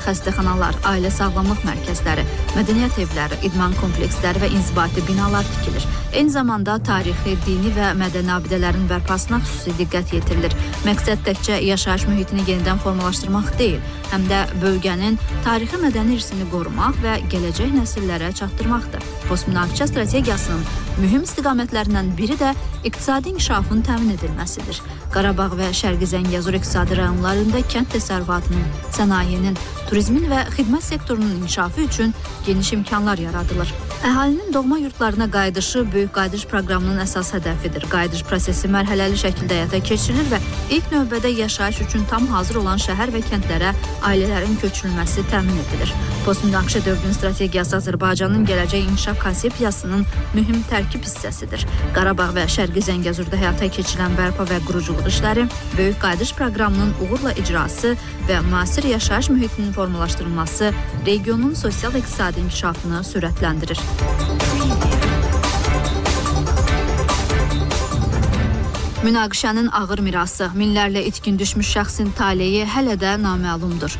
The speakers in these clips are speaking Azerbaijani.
xəstəxanalar, ailə sağlamlıq mərkəzləri, mədəniyyət evləri, idman kompleksləri və inzibati binalar tikilir. Eyni zamanda tarixi, dini və mədəni abidələrin bərpasına xüsusi diqqət yetirilir. Məqsəd təkcə yaşayış mühitini yenidən formalaşdırmaq deyil, həm də bölgənin tarixi mədəni irsini qorumaq və gələcək nəsillərə çatdırmaqdır. Postmünaqişə strategiyasının mühüm istiqamətlərindən biri də iqtisadi inkişafın təmin edilməsidir. Qarabağ və Şərqi Zəngəzur iqtisadi rayonlarında kənd təsərrüfatının, sənayenin, turizmin və xidmət sektorunun inkişafı üçün geniş imkanlar yaradılır. Əhalinin doğma yurtlarına qayıdışı Böyük Qayıdış proqramının əsas hədəfidir. Qayıdış prosesi mərhələli şəkildə həyata keçirilir və ilk növbədə yaşayış üçün tam hazır olan şəhər və kəndlərə ailələrin köçürülməsi təmin edilir. Postmünaqişə dövrünün strategiyası Azərbaycanın gələcək inkişaf konsepsiyasının mühüm tərkib hissəsidir. Qarabağ və Şərqi Zəngəzurda həyata keçirilən bərpa və quruculuq işləri, Böyük Qayıdış proqramının uğurla icrası və müasir yaşayış mühitinin formalaşdırılması regionun sosial-iqtisadi inkişafını sürətləndirir. Münaqişənin ağır mirası, minlərlə itkin düşmüş şəxsin taleyi hələ də naməlumdur.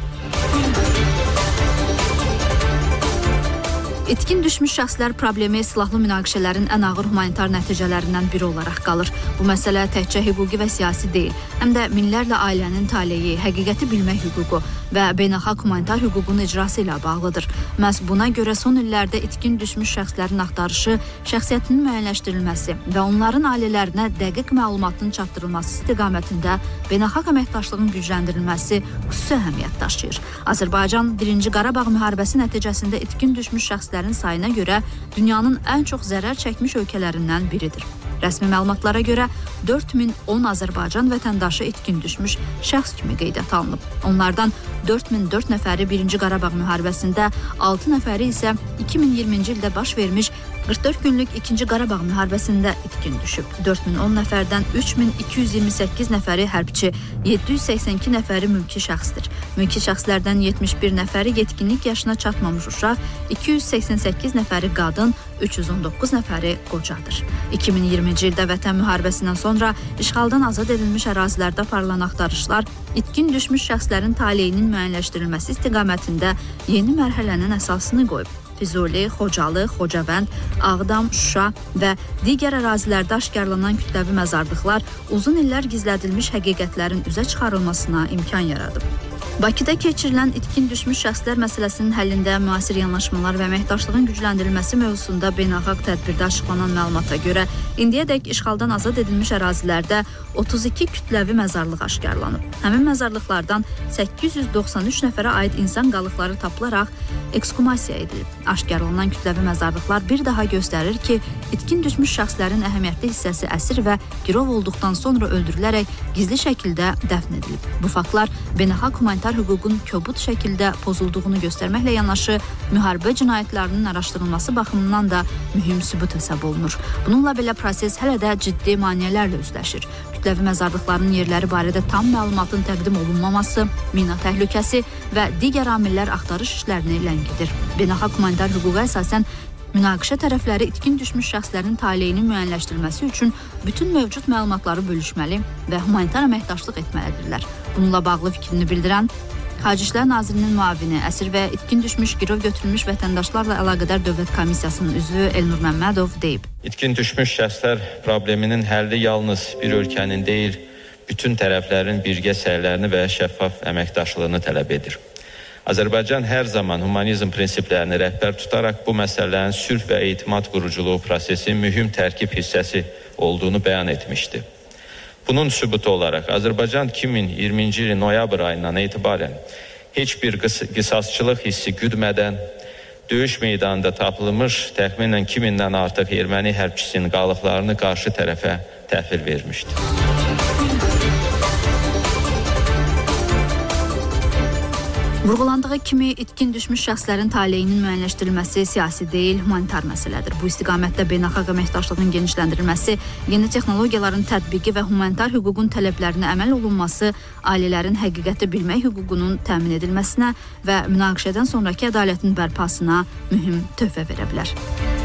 İtkin düşmüş şəxslər problemi silahlı münaqişələrin ən ağır humanitar nəticələrindən biri olaraq qalır. Bu məsələ təkcə hüquqi və siyasi deyil, həm də minlərlə ailənin taleyi, həqiqəti bilmək hüququ və beynəlxalq humanitar hüququn icrası ilə bağlıdır. Məhz buna görə son illərdə itkin düşmüş şəxslərin axtarışı, şəxsiyyətinin müəyyənləşdirilməsi və onların ailələrinə dəqiq məlumatın çatdırılması istiqamətində beynəlxalq əməkdaşlığın gücləndirilməsi xüsusi əhəmiyyət daşıyır. Azərbaycan 1-ci Qarabağ müharibəsi nəticəsində itkin düşmüş şəxslərin sayına görə dünyanın ən çox zərər çəkmiş ölkələrindən biridir. Rəsmi məlumatlara görə 4010 Azərbaycan vətəndaşı itkin düşmüş şəxs kimi qeydiyyata alınıb. Onlardan 4004 nəfəri 1-ci Qarabağ müharibəsində, 6 nəfəri isə 2020-ci ildə baş vermiş 44 günlük 2-ci Qarabağ müharibəsində itkin düşüb. 4010 nəfərdən 3228 nəfəri hərbçi, 782 nəfəri mülki şəxsdir. Mülki şəxslərdən 71 nəfəri yetkinlik yaşına çatmamış uşaq, 288 nəfəri qadın, 319 nəfəri qocadır. 2020-ci ildə Vətən müharibəsindən sonra işğaldan azad edilmiş ərazilərdə aparılan axtarışlar itkin düşmüş şəxslərin taleyinin müəyyənləşdirilməsi istiqamətində yeni mərhələnin əsasını qoyub. Füzuli, Xocalı, Xocavənd, Ağdam, Şuşa və digər ərazilərdə aşkarlanan kütləvi məzarlıqlar uzun illər gizlədilmiş həqiqətlərin üzə çıxarılmasına imkan yaradıb. Bakıda keçirilən itkin düşmüş şəxslər məsələsinin həllində müasir yanaşmalar və əməkdaşlığın gücləndirilməsi mövzusunda beynəlxalq tədbirdə açıqlanan məlumata görə indiyədək işğaldan azad edilmiş ərazilərdə 32 kütləvi məzarlıq aşkarlanıb. Həmin məzarlıqlardan 893 nəfərə aid insan qalıqları tapılaraq ekskumasiya edilib. Aşkarlanan kütləvi məzarlıqlar bir daha göstərir ki, itkin düşmüş şəxslərin əhəmiyyətli hissəsi əsir və girov olduqdan sonra öldürülərək gizli şəkildə dəfn edilib. Bu faktlar beynəlxalq humanitar hüququn kobud şəkildə pozulduğunu göstərməklə yanaşı, müharibə cinayətlərinin araşdırılması baxımından da mühüm sübut hesab olunur. Bununla belə proses hələ də ciddi maneələrlə üzləşir. Kütləvi məzarlıqların yerləri barədə tam məlumatın təqdim olunmaması, mina təhlükəsi və digər amillər axtarış işlərini ləngidir. Beynəlxalq humanitar hüquqa əsasən münaqişə tərəfləri itkin düşmüş şəxslərin taleyinin müəyyənləşdirilməsi üçün bütün mövcud məlumatları bölüşməli və humanitar əməkdaşlıq etməlidirlər. Bununla bağlı fikrini bildirən Xarici İşlər Nazirinin müavini, əsir və itkin düşmüş, girov götürülmüş vətəndaşlarla əlaqədar Dövlət Komissiyasının üzvü Elnur Məmmədov deyib. İtkin düşmüş şəxslər probleminin həlli yalnız bir ölkənin deyil, bütün tərəflərin birgə səylərini və şəffaf əməkdaşlığını tələb edir. Azərbaycan hər zaman humanizm prinsiplərini rəhbər tutaraq bu məsələlərin sülh və etimad quruculuğu prosesi mühüm tərkib hissəsi olduğunu bəyan etmişdi. Bunun sübutu olaraq Azərbaycan 2020-ci ilin noyabr ayından etibarən heç bir qisasçılıq hissi güdmədən döyüş meydanında tapılmış təxminən 2000-dən artıq erməni hərbçisinin qalıqlarını qarşı tərəfə təhvil vermişdi. Vurğulandığı kimi itkin düşmüş şəxslərin taleyinin müəyyənləşdirilməsi siyasi deyil, humanitar məsələdir. Bu istiqamətdə beynəlxalq əməkdaşlığın genişləndirilməsi, yeni texnologiyaların tətbiqi və humanitar hüququn tələblərinə əməl olunması ailələrin həqiqəti bilmək hüququnun təmin edilməsinə və münaqişədən sonraki ədalətin bərpasına mühüm töhfə verə bilər.